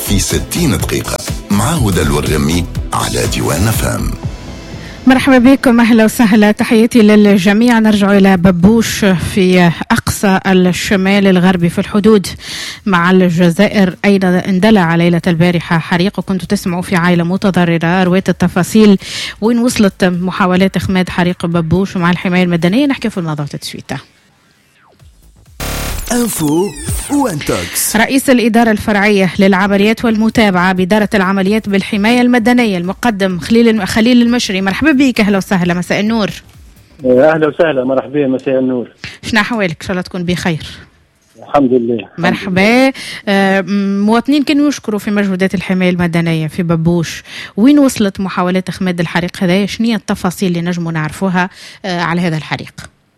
في 60 دقيقة مع هدى الورغمي على ديوان فام. مرحبا بكم، أهلا وسهلا، تحياتي للجميع. نرجع إلى ببوش في أقصى الشمال الغربي في الحدود مع الجزائر، أين اندلع ليلة البارحة حريق وكنتوا تسمعوا في عائلة متضررة. رويت التفاصيل وين وصلت محاولات إخماد حريق ببوش مع الحماية المدنية. نحكي في الموضوع تسويته. انفو وانتوكس. رئيس الإدارة الفرعية للعمليات والمتابعة بإدارة العمليات بالحماية المدنية المقدم خليل المشري، مرحبا بك. أهلا وسهلا، مساء النور. أهلا وسهلا، مرحبا، مساء النور. شنو أحوالك؟ إن شاء الله تكون بخير. الحمد لله. مرحبا. مواطنين كانوا يشكروا في مجهودات الحماية المدنية في ببوش، وين وصلت محاولات إخماد الحريق هذا؟ شنو هي التفاصيل اللي نجموا نعرفوها على هذا الحريق؟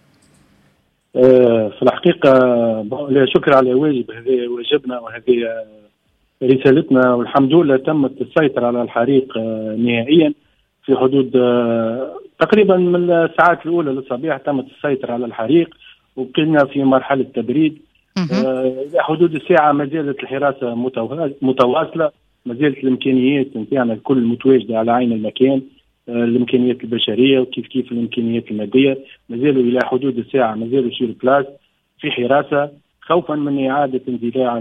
في الحقيقة شكرا على واجب، هذا واجبنا وهذه رسالتنا، والحمد لله تمت السيطرة على الحريق نهائيا في حدود تقريبا من الساعات الأولى للصباح. تمت السيطرة على الحريق وكنا في مرحلة تبريد. إلى حدود الساعة ما زالت الحراسة متواصلة، ما زالت الإمكانيات نتاعنا الكل متواجدة على عين المكان، الامكانيات البشريه وكيف الامكانيات الماديه. مازالوا الى حدود الساعه مازالوا سير بلاس في حراسه خوفا من اعاده اندلاع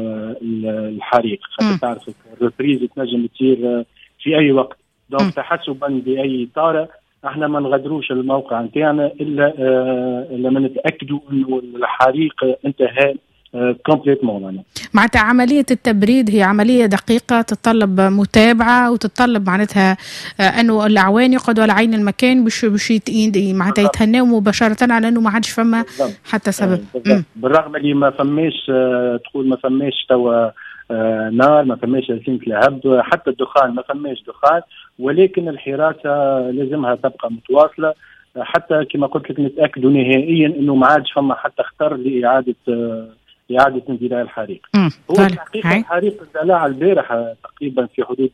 الحريق، خاطر تعرف الريبريز تنجم تصير في اي وقت. دونك تحسبا باي طارئ احنا ما نغادروش الموقع نتاعنا الا لما نتاكدوا انه الحريق انتهى كومبليتمون. معناتها عملية التبريد هي عملية دقيقة تتطلب متابعة وتتطلب معناتها أنه الأعوان يقعدوا على عين المكان باش معناتها يتهنوا مباشرة على أنه ما عادش فما حتى سبب. بالرغم اللي ما فماش تقول ما فماش توا نار، ما فماش سلسلة لهب، حتى الدخان ما فماش دخان، ولكن الحراسة لازمها تبقى متواصلة حتى كما قلت لك نتأكدوا نهائيا أنه ما عادش فما حتى خطر لإعادة اندلاع الحريق. هو الحقيقة الحريق اندلع البارحة تقريبا في حدود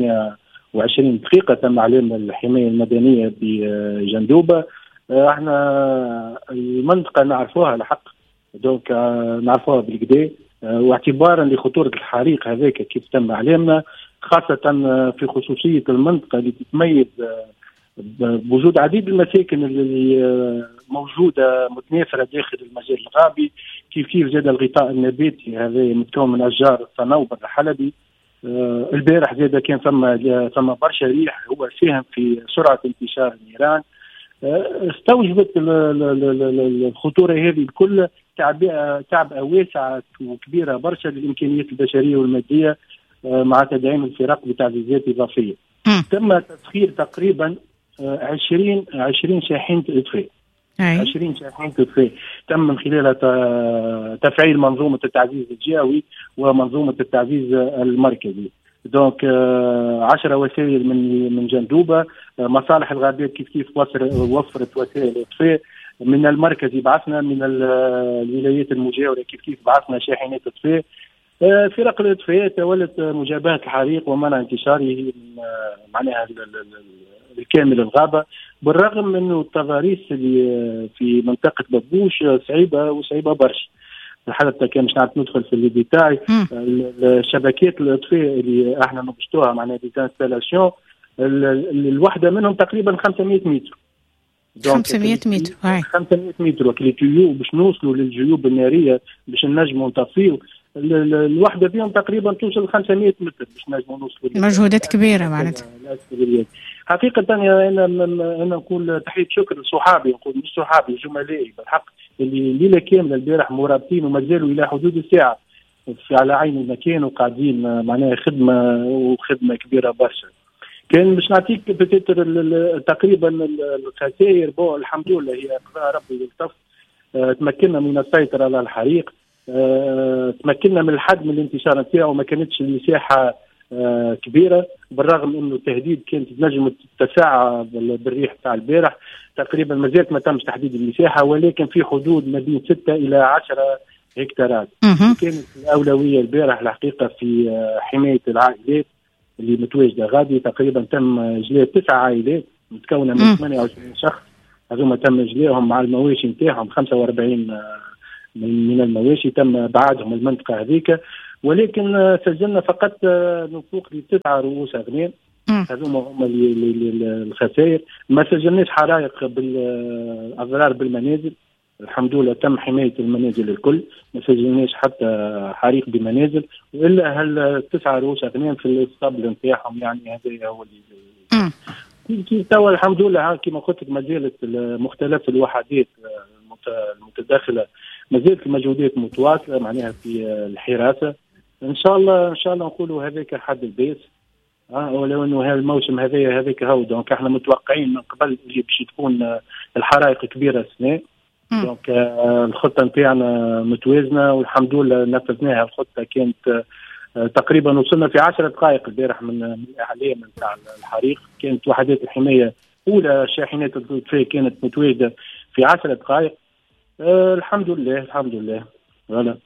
28 دقيقة، تم إعلان الحماية المدنية بجندوبة. احنا المنطقة نعرفوها الحق، دونك نعرفوها بالكدا، واعتبارا لخطورة الحريق هذاك كيف تم إعلاننا، خاصة في خصوصية المنطقة اللي تتميز بوجود عديد المساكن اللي موجودة متناثرة داخل المجال الغابي، كيف زاد الغطاء النباتي هذا متكون من أشجار الصنوبر الحلبي. البارح زاد كان ثم برشا ريح، هو ساهم في سرعة انتشار النيران. استوجبت الخطورة هذه الكل تعبئة واسعة وكبيرة برشا للإمكانيات البشرية والمادية مع تدعيم الفرق بتعزيزات إضافية. تم تسخير تقريبا 20 شاحنة إطفاء. 20 شاحنة إطفاء تم من خلالها تفعيل منظومة التعزيز الجهوي ومنظومة التعزيز المركزي. دونك 10 وسائل من جندوبة. مصالح الغابات كيف وفرت وسائل إطفاء. من المركزي بعثنا، من الولايات المجاورة كيف بعثنا شاحنات إطفاء. فرق الإطفاء تولت مجابهة الحريق ومنع انتشاره معناها الكامل الغابة، بالرغم من أنه التضاريس اللي في منطقة ببوش صعيبة برشا. حتى كان مش نعرف ندخل في الديتاي. الشبكات الإطفاء اللي احنا نبشتوها معناها ديزانستالاسيون، الوحدة منهم تقريبا 500 متر. 500 متر 500 متر وكليتيو باش نوصلوا للجيوب النارية باش نجموا نطفيو. الوحدة فيهم تقريبا توصل 500 متر باش نجموا نوصلوا. مجهودات كبيرة معناتها. حقيقة أنا نقول تحية شكر لصحابي، نقول مش صحابي، زملائي بالحق اللي ليلة كاملة البارح مرابطين وما زالوا إلى حدود الساعة على عين المكان وقاعدين معناها خدمة كبيرة برشا. كان مش نعطيك تقريبا الخسائر، الحمد لله هي قضاء ربي يلطف. تمكنا من السيطرة على الحريق، تمكنا من الحد من الانتشار نتاعو، ما كانتش المساحة كبيرة، بالرغم انه التهديد كانت نجم تتسع بالريح تاع البارح. تقريبا ما زالت ما تمش تحديد المساحة، ولكن في حدود ما بين 6 إلى 10 هكتارات. كانت الأولوية البارح الحقيقة في حماية العائلات اللي متواجدة غادي. تقريبا تم إجلاء 9 عائلات متكونة من 28 شخص، هذوما تم إجلاءهم مع المواشي نتاعهم. 45 من المواشي تم ابعادهم المنطقه هذيك، ولكن سجلنا فقط نفوق ل9 رؤوس أغنام. هذوما هما الخسائر. ما سجلناش حرائق بالأضرار بالمنازل، الحمد لله تم حماية المنازل الكل، ما سجلناش حتى حريق بمنازل، وإلا هال9 رؤوس أغنام في الاسطبل نتاعهم. يعني هذا هو اللي توا الحمد لله. كما قلت لك ما زالت مختلف الوحدات المتداخلة، ما زالت المجهودات متواصلة معناها في الحراسة. إن شاء الله نقولوا هذاك حد البيس. ولو انه هذا الموسم هذاك هو دونك احنا متوقعين من قبل اللي باش تكون الحرائق كبيره السنه. دونك الخطه نتاعنا متوازنه والحمد لله نفذناها. الخطه كانت تقريبا وصلنا في 10 دقائق البارح من الاعلام نتاع الحريق. كانت وحدات الحمايه اولى شاحنات الاطفاء كانت متواجده في 10 دقائق. الحمد لله فوالا.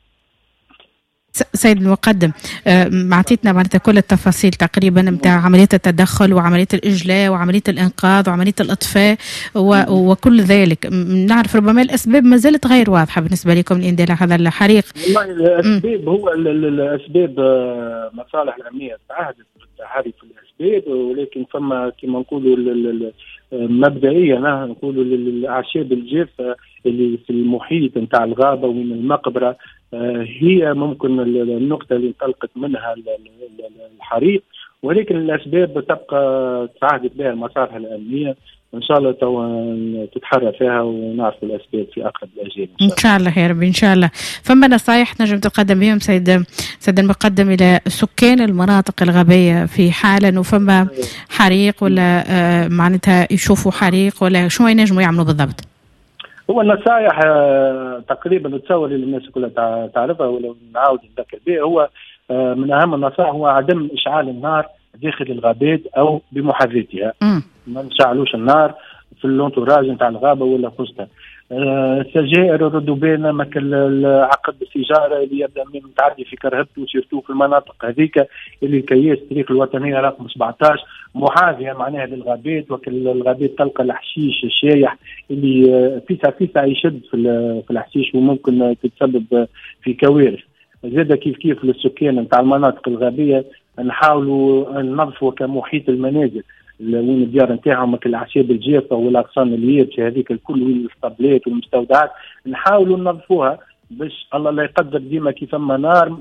سيد المقدم، معطيتنا معناتها كل التفاصيل تقريبا نتاع عملية التدخل وعملية الإجلاء وعملية الإنقاذ وعملية الإطفاء وكل ذلك. نعرف ربما الأسباب ما زالت غير واضحة بالنسبة لكم لاندلاع هذا الحريق. والله الأسباب هو الأسباب مصالح الأمنية تعهدت بالتعريف في الأسباب، ولكن فما كما نقولوا مبدئيا نقولوا الأعشاب الجافة اللي في المحيط نتاع الغابة ومن المقبرة هي ممكن النقطة اللي انطلقت منها الحريق، ولكن الأسباب تبقى تعهدت بها المصالح الأمنية. إن شاء الله تتحرى فيها ونعرف الأسباب في أقرب الأجيال إن شاء الله يا رب. إن شاء الله. فما نصائح نجم تقدم بهم سيد المقدم إلى سكان المناطق الغابية في حال أنه فما حريق ولا معناتها يشوفوا حريق ولا شو ينجموا يعملوا بالضبط؟ هو النصائح تقريبا تصور اللي الناس كلها تعرفها ولو نعاود نذكر به. هو من أهم النصائح هو عدم إشعال النار داخل الغابات أو بمحاذاتها. ما نشعلوش النار في اللونتوراج نتاع الغابة ولا خصتها. السجائر ردوا بالنا مثل عقد السيجارة اللي يبدأ من متعدي في كرهبته وسيرتو في المناطق هذيك اللي كياس الطريق الوطنية رقم 17 محاذية معناها للغابات. وكل الغابات تلقى الحشيش الشايح اللي فيسا يشد في الحشيش وممكن تتسبب في كوارث. زاد كيف للسكان نتاع المناطق الغابية نحاولوا ننظفوا كمحيط المنازل وين الديار نتاعهم كالاعشاب الجافه والاغصان اليابسه هذيك الكل وين الاسطبلات والمستودعات نحاولوا ننظفوها باش الله لا يقدر ديما كي فما نار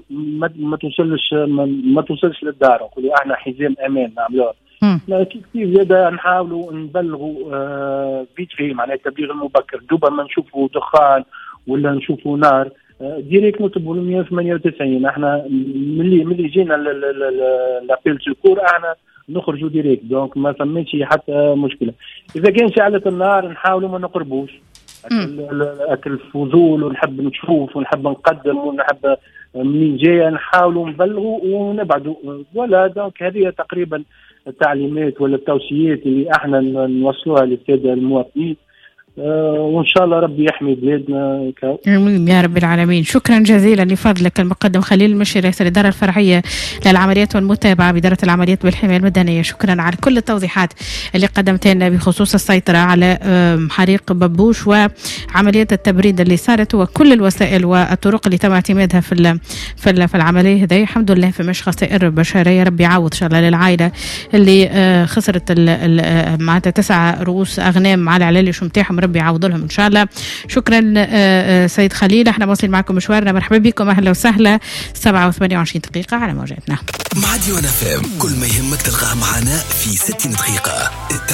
ما توصلش للدار. نقولوا احنا حزام امان نعملوها. كيف زاد نحاولوا نبلغوا فيت في معناها التبليغ المبكر دوبا ما نشوفوا دخان ولا نشوفوا نار ديريكت نطلبوا 198. احنا ملي جينا لابيل سكور احنا نخرجوا ديريكت. دونك ما فماش حتى مشكله. اذا كان شعلت النار نحاولوا ما نقربوش اكل الفضول ونحب نشوف ونحب نقدم ونحب منين جايه نحاولوا نبلغوا ونبعدوا ولا. دونك هذه تقريبا التعليمات ولا التوصيات اللي احنا نوصلوها للساده المواطنين. وإن شاء الله ربي يحمي بلادنا. آمين يا رب العالمين. شكرا جزيلا لفضلك المقدم خليل المشي رئيس الإدارة الفرعية للعمليات والمتابعة بإدارة العمليات بالحماية المدنية. شكرا على كل التوضيحات اللي قدمتها لنا بخصوص السيطرة على حريق ببوش وعمليات التبريد اللي صارت وكل الوسائل والطرق اللي تم اعتمادها في العملية هذه. الحمد لله فماش خسائر بشرية. ربي يعوض إن شاء الله للعائلة اللي خسرت معناتها 9 رؤوس أغنام على العلاج نتاعهم. ربي يعوض لهم ان شاء الله. شكرا سيد خليل. احنا واصلين معكم مشوارنا. مرحبا بكم اهلا وسهلا. 7:28 دقيقة على موجاتنا مع ديوان FM. كل ما يهمك تلقاه معنا في 60 دقيقة.